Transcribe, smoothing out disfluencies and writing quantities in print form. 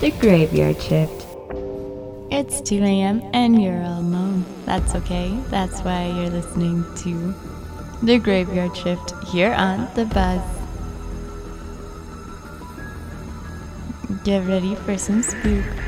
The Graveyard Shift. It's 2 a.m. and you're all alone. That's okay. That's why you're listening to The Graveyard Shift here on The Buzz. Get ready for some spook.